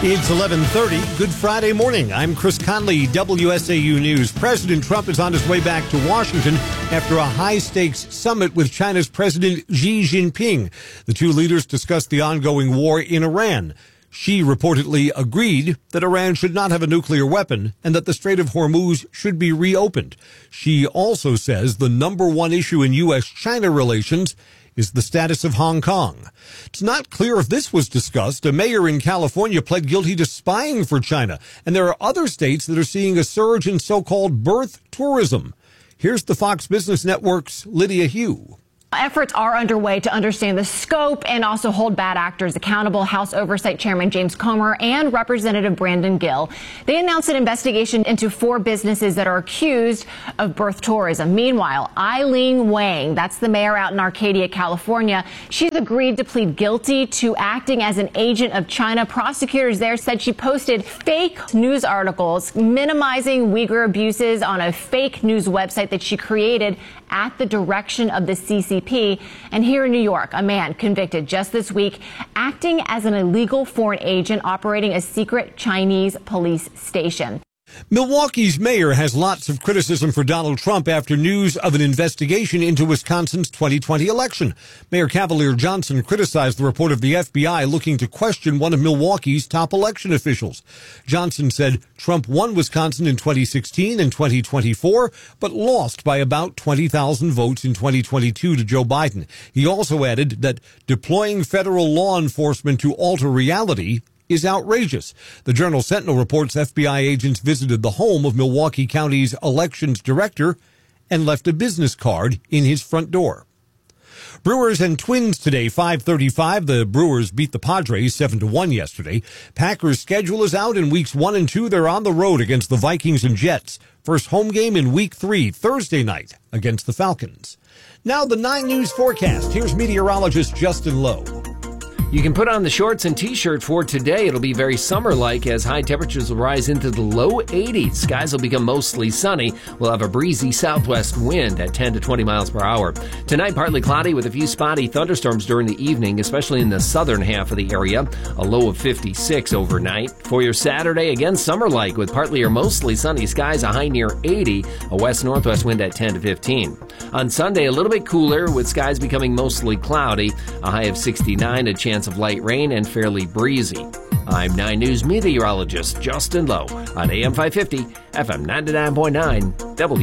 It's 11:30. Good Friday morning. I'm Chris Conley, WSAU News. President Trump is on his way back to Washington after a high-stakes summit with China's President Xi Jinping. The two leaders discussed the ongoing war in Iran. Xi reportedly agreed that Iran should not have a nuclear weapon and that the Strait of Hormuz should be reopened. Xi also says the number one issue in U.S.-China relations is the status of Hong Kong. It's not clear if this was discussed. A mayor in California pled guilty to spying for China, and there are other states that are seeing a surge in so-called birth tourism. Here's the Fox Business Network's Lydia Hugh. Efforts are underway to understand the scope and also hold bad actors accountable. House Oversight Chairman James Comer and Representative Brandon Gill, they announced an investigation into 4 businesses that are accused of birth tourism. Meanwhile, Eileen Wang, that's the mayor out in Arcadia, California, she's agreed to plead guilty to acting as an agent of China. Prosecutors there said she posted fake news articles minimizing Uyghur abuses on a fake news website that she created at the direction of the CCP. And here in New York, a man convicted just this week acting as an illegal foreign agent operating a secret Chinese police station. Milwaukee's mayor has lots of criticism for Donald Trump after news of an investigation into Wisconsin's 2020 election. Mayor Cavalier Johnson criticized the report of the FBI looking to question one of Milwaukee's top election officials. Johnson said Trump won Wisconsin in 2016 and 2024, but lost by about 20,000 votes in 2022 to Joe Biden. He also added that deploying federal law enforcement to alter reality is outrageous. The Journal-Sentinel reports FBI agents visited the home of Milwaukee County's elections director and left a business card in his front door. Brewers and Twins today, 5:35. The Brewers beat the Padres 7-1 yesterday. Packers' schedule is out in weeks 1 and 2. They're on the road against the Vikings and Jets. First home game in week 3, Thursday night, against the Falcons. Now the 9 News forecast. Here's meteorologist Justin Lowe. You can put on the shorts and t-shirt for today. It'll be very summer-like as high temperatures will rise into the low 80s. Skies will become mostly sunny. We'll have a breezy southwest wind at 10 to 20 miles per hour. Tonight, partly cloudy with a few spotty thunderstorms during the evening, especially in the southern half of the area. A low of 56 overnight. For your Saturday, again summer-like with partly or mostly sunny skies, a high near 80, a west-northwest wind at 10 to 15. On Sunday, a little bit cooler with skies becoming mostly cloudy, a high of 69, a chance of light rain and fairly breezy. I'm 9 News meteorologist Justin Lowe on AM 550, FM 99.9,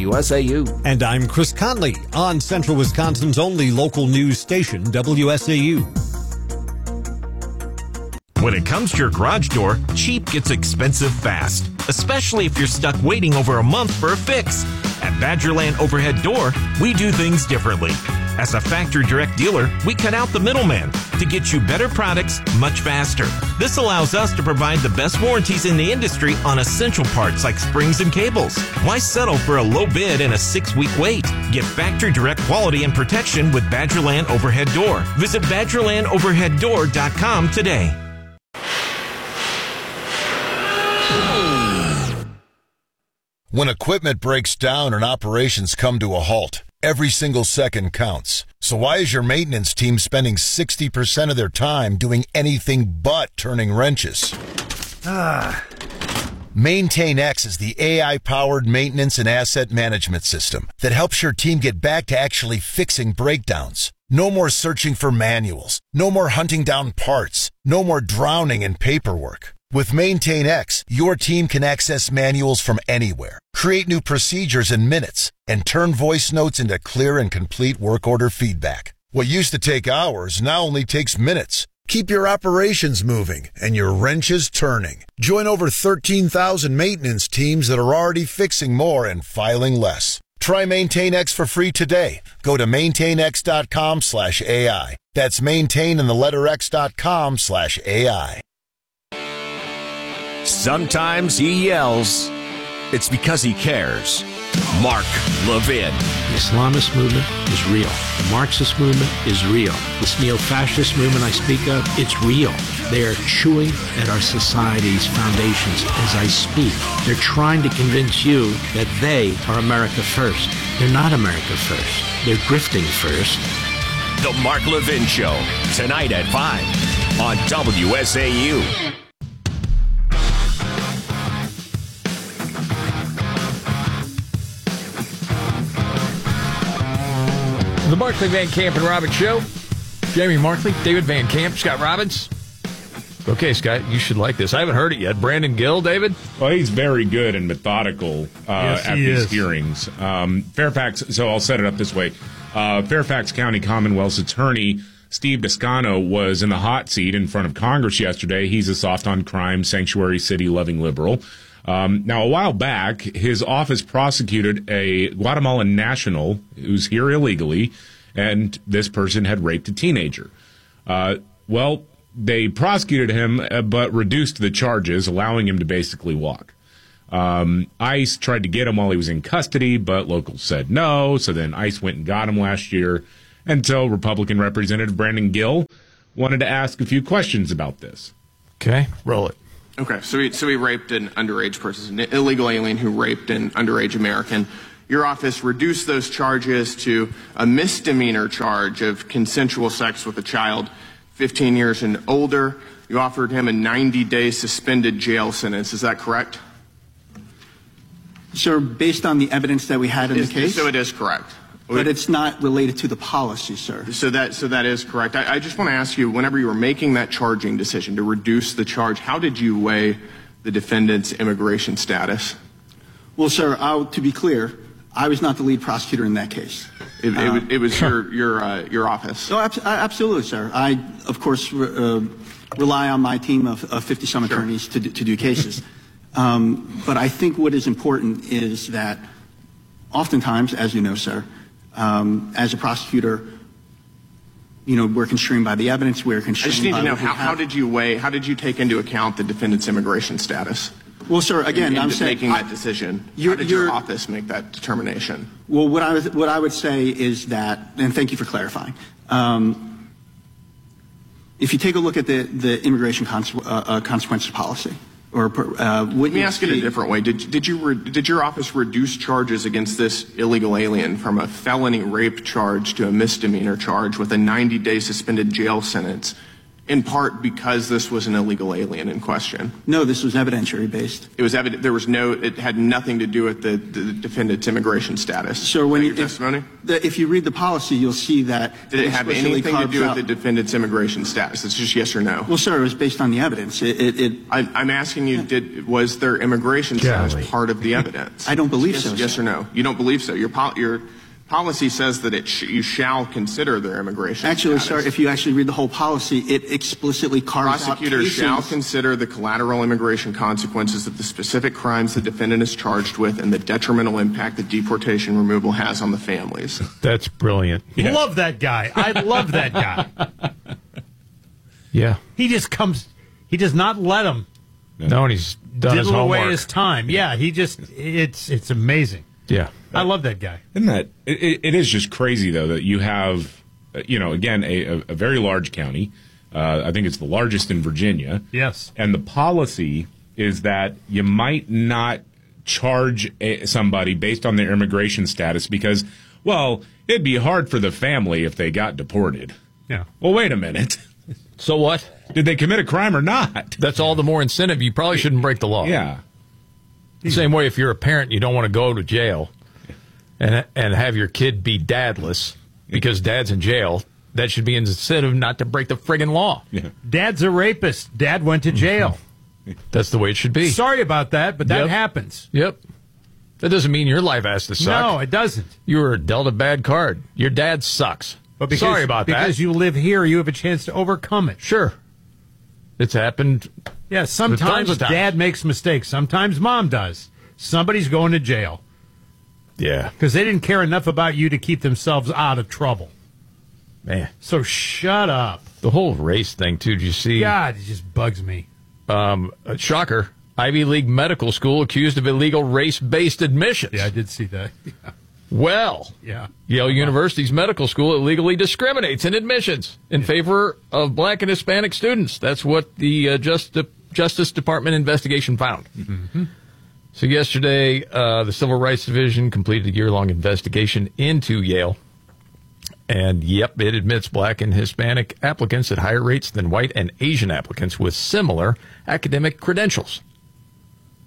WSAU. And I'm Chris Conley on Central Wisconsin's only local news station, WSAU. When it comes to your garage door, cheap gets expensive fast, especially if you're stuck waiting over a month for a fix. At Badgerland Overhead Door, we do things differently. As a factory direct dealer, we cut out the middleman to get you better products much faster. This allows us to provide the best warranties in the industry on essential parts like springs and cables. Why settle for a low bid and a 6-week wait? Get factory direct quality and protection with Badgerland Overhead Door. Visit BadgerlandOverheadDoor.com today. When equipment breaks down and operations come to a halt, every single second counts. So why is your maintenance team spending 60% of their time doing anything but turning wrenches? MaintainX is the AI-powered maintenance and asset management system that helps your team get back to actually fixing breakdowns. No more searching for manuals. No more hunting down parts. No more drowning in paperwork. With MaintainX, your team can access manuals from anywhere, create new procedures in minutes, and turn voice notes into clear and complete work order feedback. What used to take hours now only takes minutes. Keep your operations moving and your wrenches turning. Join over 13,000 maintenance teams that are already fixing more and filing less. Try MaintainX for free today. Go to maintainx.com/AI. That's maintain and the letter x.com/AI. Sometimes he yells. It's because he cares. Mark Levin. The Islamist movement is real. The Marxist movement is real. This neo-fascist movement I speak of, it's real. They are chewing at our society's foundations as I speak. They're trying to convince you that they are America first. They're not America first. They're drifting first. The Mark Levin Show, tonight at 5 on WSAU. The Markley, Van Camp, and Robbins Show. Jamie Markley, David Van Camp, Scott Robbins. Okay, Scott, you should like this. I haven't heard it yet. Brandon Gill, David? Well, he's very good and methodical at these hearings. Fairfax, so I'll set it up this way. Fairfax County Commonwealth's attorney, Steve Descano, was in the hot seat in front of Congress yesterday. He's a soft-on-crime, sanctuary city-loving liberal. Now, a while back, his office prosecuted a Guatemalan national who's here illegally, and this person had raped a teenager. Well, they prosecuted him, but reduced the charges, allowing him to basically walk. ICE tried to get him while he was in custody, but locals said no, so then ICE went and got him last year. And so Republican Representative Brandon Gill wanted to ask a few questions about this. Okay, roll it. Okay, so he raped an underage person, an illegal alien who raped an underage American. Your office reduced those charges to a misdemeanor charge of consensual sex with a child 15 years and older. You offered him a 90-day suspended jail sentence. Is that correct? Sir, based on the evidence that we had in the case. So it is correct. But it's not related to the policy, sir. So that is correct. I just want to ask you, whenever you were making that charging decision to reduce the charge, how did you weigh the defendant's immigration status? Well, sir, to be clear, I was not the lead prosecutor in that case. It was your office. Oh, absolutely, sir. I, of course, rely on my team of 50-some attorneys to do cases. But I think what is important is that oftentimes, as you know, sir, as a prosecutor, we're constrained by the evidence. We're constrained. I just need to know how did you take into account the defendant's immigration status? Well, sir, again, I'm saying making that decision. How did your office make that determination? Well, what I would say is that, and thank you for clarifying. If you take a look at the immigration consequences policy, let me ask it a different way. Did your office reduce charges against this illegal alien from a felony rape charge to a misdemeanor charge with a 90-day suspended jail sentence, in part because this was an illegal alien in question? No, this was evidentiary based. It was evident. It had nothing to do with the defendant's immigration status. So when your testimony, if you read the policy, you'll see that. Did it have anything to do with the defendant's immigration status? It's just yes or no. Well, sir, it was based on the evidence. I'm asking you, was their immigration status part of the evidence? I don't believe so. Yes or no? You don't believe so. Your policy says that you shall consider their immigration status. Sir, if you actually read the whole policy, it explicitly carves out cases. Prosecutors shall consider the collateral immigration consequences of the specific crimes the defendant is charged with and the detrimental impact that deportation removal has on the families. That's brilliant. Yeah. Love that guy. I love that guy. Yeah. He just comes, he does not let him. No, and he's done his homework. Away his time. Yeah, it's amazing. Yeah. I love that guy. Isn't that it is just crazy though that you have again a very large county. I think it's the largest in Virginia. Yes. And the policy is that you might not charge somebody based on their immigration status because, well, it'd be hard for the family if they got deported. Yeah. Well, wait a minute. So what? Did they commit a crime or not? That's all the more incentive. You probably shouldn't break the law. Yeah. The same way if you're a parent, you don't want to go to jail and have your kid be dadless because dad's in jail. That should be incentive not to break the friggin' law. Yeah. Dad's a rapist. Dad went to jail. That's the way it should be. Sorry about that, but that happens. Yep. That doesn't mean your life has to suck. No, it doesn't. You were dealt a bad card. Your dad sucks. But sorry about that. Because you live here, you have a chance to overcome it. Sure. It's happened. Yeah, sometimes dad makes mistakes. Sometimes mom does. Somebody's going to jail. Yeah. Because they didn't care enough about you to keep themselves out of trouble. Man. So shut up. The whole race thing, too. Did you see? God, it just bugs me. Shocker. Ivy League medical school accused of illegal race-based admissions. Yeah, I did see that. Yeah. Well, Yale University's medical school illegally discriminates in admissions in favor of black and Hispanic students. That's what the Justice Department investigation found. Mm-hmm. So yesterday, the Civil Rights Division completed a year-long investigation into Yale. And, yep, it admits black and Hispanic applicants at higher rates than white and Asian applicants with similar academic credentials.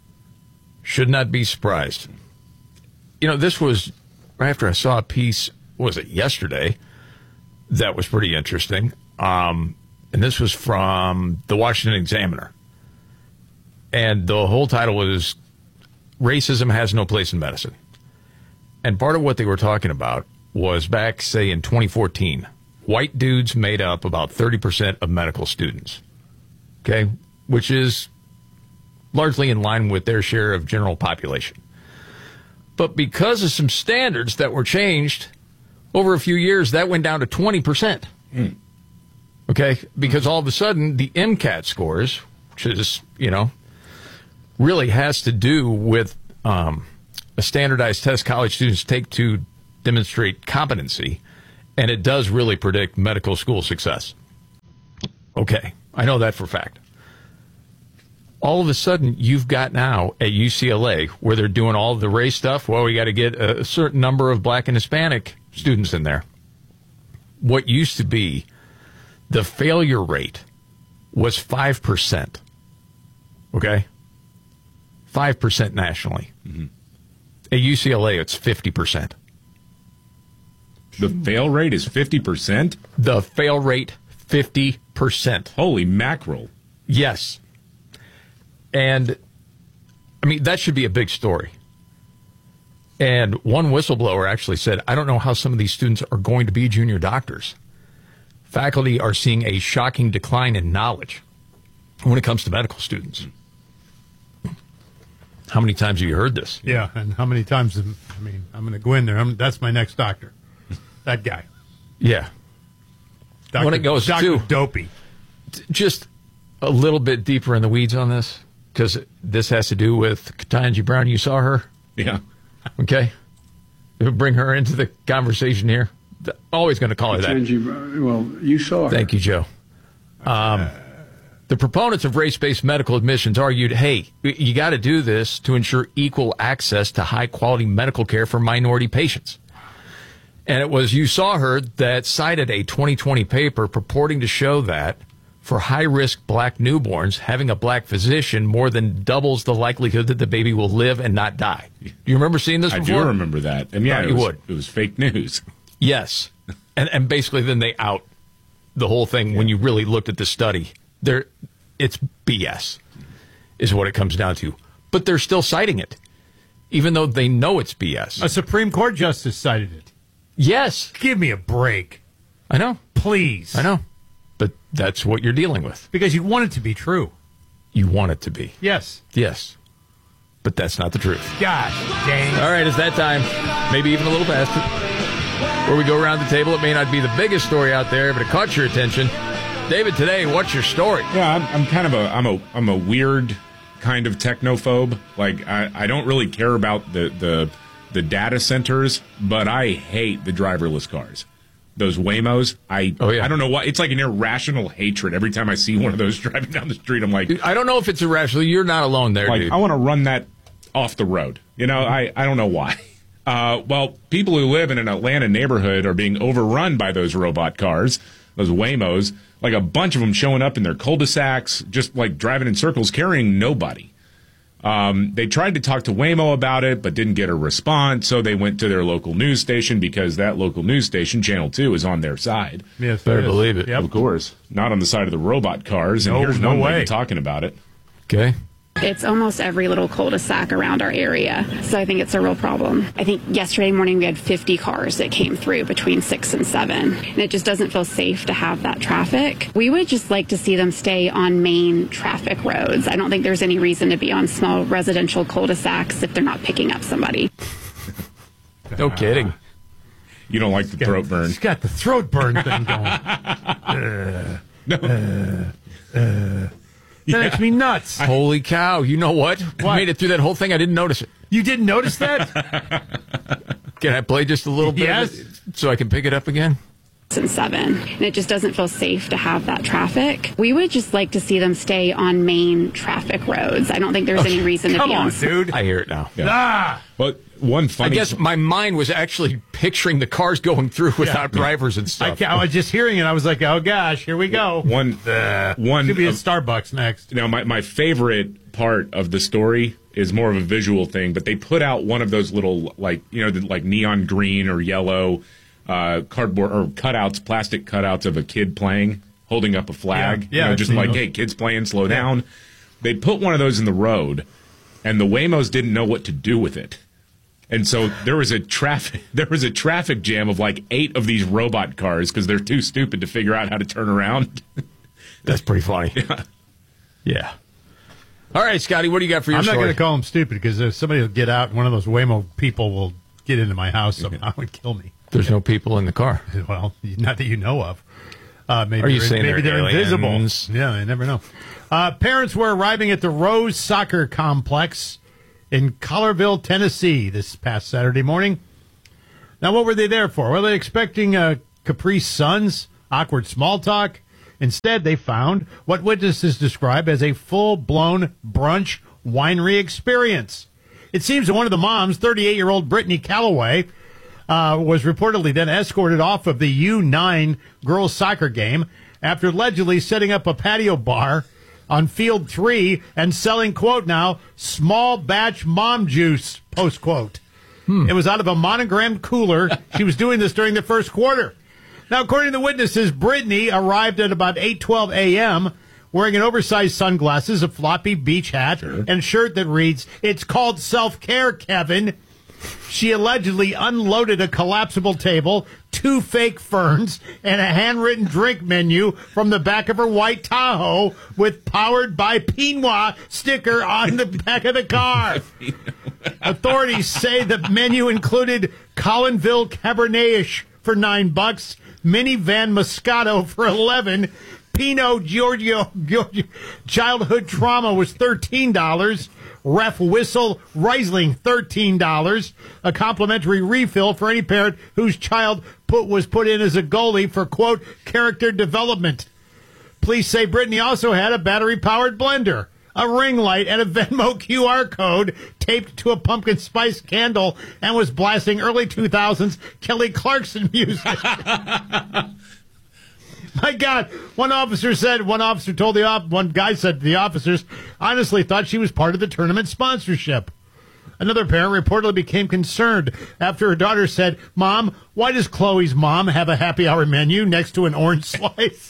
Should not be surprised. You know, this was right after I saw a piece was it yesterday? That was pretty interesting. And this was from the Washington Examiner. And the whole title was Racism Has No Place in Medicine. And part of what they were talking about was back, say, in 2014, white dudes made up about 30% of medical students. Okay? Which is largely in line with their share of general population. But because of some standards that were changed over a few years, that went down to 20%. Okay? Because all of a sudden, the MCAT scores, which is, really has to do with a standardized test college students take to demonstrate competency, and it does really predict medical school success. Okay, I know that for a fact. All of a sudden, you've got now at UCLA, where they're doing all of the race stuff, well, we got to get a certain number of black and Hispanic students in there. What used to be the failure rate was 5%. Okay? 5% nationally. Mm-hmm. At UCLA, it's 50%. The fail rate is 50%? The fail rate, 50%. Holy mackerel. Yes. And, I mean, that should be a big story. And one whistleblower actually said, I don't know how some of these students are going to be junior doctors. Faculty are seeing a shocking decline in knowledge when it comes to medical students. How many times have you heard this? Yeah, and how many times, I'm going to go in there. That's my next doctor. That guy. Yeah. Dr. When it goes Dr. to Dopey. Just a little bit deeper in the weeds on this, because this has to do with Ketanji Brown. You saw her? Yeah. Okay. We'll bring her into the conversation here. Always going to call her that. Well, you saw her. Thank you, Joe. The proponents of race-based medical admissions argued, hey, you got to do this to ensure equal access to high-quality medical care for minority patients. And it was You Saw Her that cited a 2020 paper purporting to show that for high-risk black newborns, having a black physician more than doubles the likelihood that the baby will live and not die. Do you remember seeing this before? I do remember that. And yeah, it was fake news. Yes. And basically then they out the whole thing when you really looked at the study. It's BS is what it comes down to. But they're still citing it, even though they know it's BS. A Supreme Court justice cited it. Yes. Give me a break. I know. Please. I know. But that's what you're dealing with. Because you want it to be true. You want it to be. Yes. Yes. But that's not the truth. Gosh dang. All right, it's that time. Maybe even a little past it. Where we go around the table. It may not be the biggest story out there, but it caught your attention. David, today, what's your story? Yeah, I'm kind of I'm a weird kind of technophobe. Like I don't really care about the data centers, but I hate the driverless cars. Those Waymos. I don't know why. It's like an irrational hatred every time I see one of those driving down the street. I'm like, I don't know if it's irrational. You're not alone there, dude. I want to run that off the road. I don't know why. Well, people who live in an Atlanta neighborhood are being overrun by those robot cars, those Waymos, like a bunch of them showing up in their cul-de-sacs, just like driving in circles, carrying nobody. They tried to talk to Waymo about it, but didn't get a response, so they went to their local news station because that local news station, Channel 2, is on their side. Yes, better believe it. Yep. Of course. Not on the side of the robot cars, and here's one lady talking about it. Okay. It's almost every little cul-de-sac around our area, so I think it's a real problem. I think yesterday morning we had 50 cars that came through between 6 and 7, and it just doesn't feel safe to have that traffic. We would just like to see them stay on main traffic roads. I don't think there's any reason to be on small residential cul-de-sacs if they're not picking up somebody. No kidding. You don't like the throat burn. He's got the throat burn thing going. That makes me nuts. Holy cow. You know what? I made it through that whole thing. I didn't notice it. You didn't notice that? Can I play just a little bit Yes. so I can pick it up again? And 7, and it just doesn't feel safe to have that traffic. We would just like to see them stay on main traffic roads. I don't think there's any reason to be on. Dude. I hear it now. Yeah. Ah! But one funny... I guess my mind was actually picturing the cars going through without drivers and stuff. I was just hearing it. I was like, oh, gosh, here we go. One Should be at Starbucks next. Now, my favorite part of the story is more of a visual thing, but they put out one of those little, like neon green or yellow cardboard or cutouts, plastic cutouts of a kid playing, holding up a flag. Yeah, just like, hey, kids playing, slow down. They put one of those in the road, and the Waymos didn't know what to do with it. And so there was a traffic jam of like 8 of these robot cars because they're too stupid to figure out how to turn around. That's pretty funny. Yeah. All right, Scotty, what do you got for your story? I'm not going to call them stupid because somebody will get out and one of those Waymo people will get into my house somehow and kill me. There's no people in the car. Well, not that you know of. Maybe Are you saying maybe they're invisible? Yeah, I never know. Parents were arriving at the Rose Soccer Complex in Collierville, Tennessee this past Saturday morning. Now, what were they there for? Were they expecting Capri Suns, awkward small talk? Instead, they found what witnesses describe as a full-blown brunch winery experience. It seems that one of the moms, 38-year-old Brittany Calloway, was reportedly then escorted off of the U9 girls soccer game after allegedly setting up a patio bar on Field 3 and selling, quote now, small batch mom juice, post quote. It was out of a monogrammed cooler. She was doing this during the first quarter. Now, according to the witnesses, Brittany arrived at about 8:12 a.m. wearing an oversized sunglasses, a floppy beach hat, and a shirt that reads, "It's called self-care, Kevin." She allegedly unloaded a collapsible table, 2 fake ferns, and a handwritten drink menu from the back of her white Tahoe with "Powered by Pinot" sticker on the back of the car. Authorities say the menu included Collinville Cabernet for $9, Minivan Moscato for $11, Pinot Giorgio Childhood Trauma was $13, Ref Whistle Riesling $13, a complimentary refill for any parent whose child was put in as a goalie for, quote, character development. Police say Brittany also had a battery-powered blender, a ring light, and a Venmo QR code taped to a pumpkin spice candle and was blasting early 2000s Kelly Clarkson music. My God, one guy said to the officers, honestly thought she was part of the tournament sponsorship. Another parent reportedly became concerned after her daughter said, "Mom, why does Chloe's mom have a happy hour menu next to an orange slice?"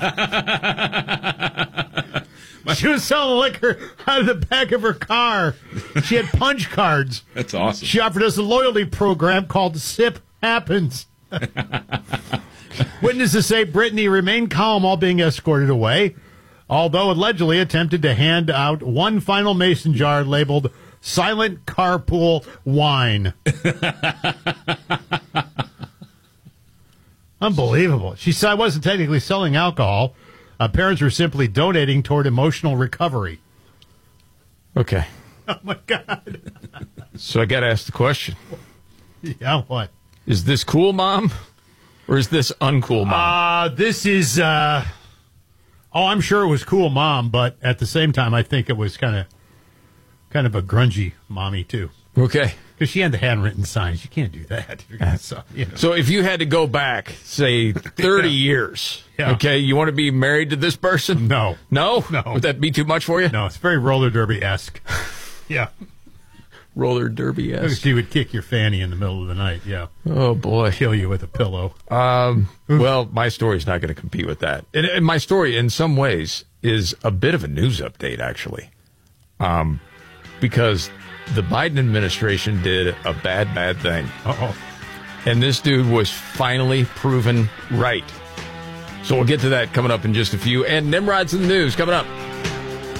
She was selling liquor out of the back of her car. She had punch cards. That's awesome. She offered us a loyalty program called Sip Happens. Witnesses say Brittany remained calm while being escorted away, although allegedly attempted to hand out one final mason jar labeled Silent Carpool Wine. Unbelievable. She said I wasn't technically selling alcohol. Parents were simply donating toward emotional recovery. Okay. Oh, my God. So I got to ask the question. Yeah, what? Is this cool, Mom? Or is this uncool, Mom? This is, I'm sure it was cool, Mom, but at the same time, I think it was kind of a grungy mommy, too. Okay. Because she had the handwritten signs. You can't do that. So if you had to go back, say, 30 years, okay, you want to be married to this person? No. No? No. Would that be too much for you? No, it's very roller derby-esque. Yeah. Roller derby-esque. She would kick your fanny in the middle of the night, yeah. Oh, boy. Kill you with a pillow. Well, my story's not going to compete with that. And my story, in some ways, is a bit of a news update, actually. Because the Biden administration did a bad thing. Uh-oh. And this dude was finally proven right. So we'll get to that coming up in just a few. And Nimrod's in the news coming up.